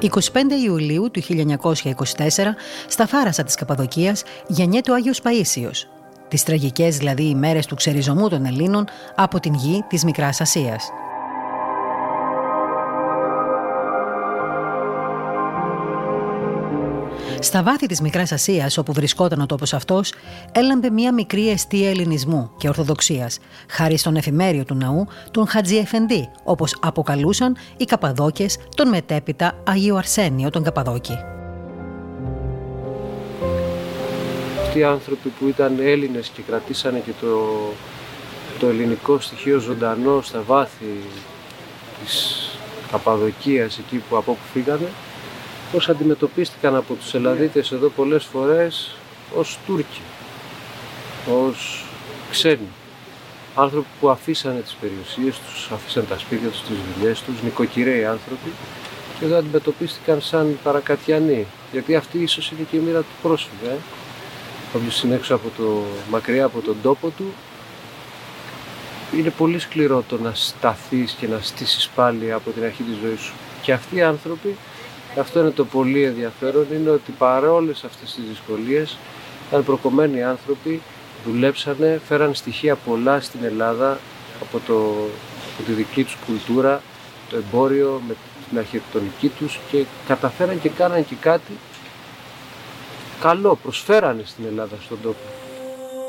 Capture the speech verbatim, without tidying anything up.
εικοστή πέμπτη Ιουλίου του χίλια εννιακόσια είκοσι τέσσερα, στα Φάρασα της Καπαδοκίας, γεννιέται ο Άγιος Παΐσιος, τις τραγικές δηλαδή ημέρες του ξεριζωμού των Ελλήνων από την γη της Μικράς Ασίας. Στα βάθη της Μικράς Ασίας, όπου βρισκόταν ο τόπος αυτός, έλαμπε μία μικρή εστία ελληνισμού και ορθοδοξίας, χάρη στον εφημέριο του ναού, τον Χατζη Εφεντή, όπως αποκαλούσαν οι Καπαδόκες τον μετέπειτα Αγίο Αρσένιο τον Καπαδόκη. Αυτοί οι άνθρωποι που ήταν Έλληνες και κρατήσανε και το, το ελληνικό στοιχείο ζωντανό στα βάθη της Καπαδοκίας, εκεί που από όπου φύγανε, πώς αντιμετωπίστηκαν από τους Ελλαδίτες εδώ πολλές φορές ως Τούρκοι, ως ξένοι. Άνθρωποι που αφήσανε τις περιουσίες τους, αφήσανε τα σπίτια τους, τις δουλειές τους, νοικοκυρέοι άνθρωποι, και εδώ αντιμετωπίστηκαν σαν παρακατιανοί, γιατί αυτή ίσως είναι και η μοίρα του πρόσφυγα. Ε? Όποιος είναι έξω από το, μακριά από τον τόπο του, είναι πολύ σκληρό το να σταθείς και να στήσεις πάλι από την αρχή της ζωής σου. Και αυτοί οι άνθρωποι, αυτό είναι το πολύ ενδιαφέρον, είναι ότι παρόλες αυτές τις δυσκολίες ήταν προκομμένοι άνθρωποι, δουλέψανε, φέραν στοιχεία πολλά στην Ελλάδα από, το, από τη δική τους κουλτούρα, το εμπόριο με την αρχιτεκτονική τους, και καταφέραν και κάναν και κάτι καλό, προσφέρανε στην Ελλάδα, στον τόπο.